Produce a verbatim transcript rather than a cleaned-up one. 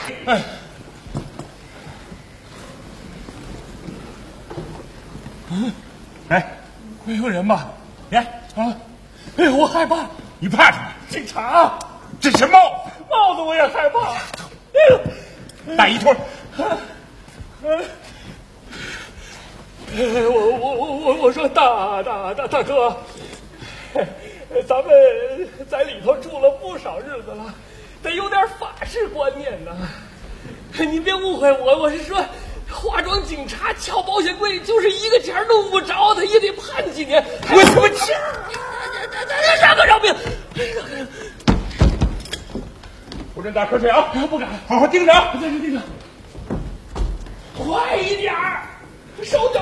哎，嗯，哎，没有人吧？哎啊，哎，我害怕。 你怕什么？ 警察！ 这是帽子， 帽子我也害怕。哎呦， 戴一托。 我我我我我说大大大大哥，咱们在里头住了不少日子了，得有点法式观念呐。您别误会我，我是说，化妆警察撬保险柜就是一个钱弄不着，他也得判几年。 我他妈这， 让个让命！ 不准打瞌睡啊！ 不敢， 好好盯着啊！ 盯着盯着，快一点儿，手脚。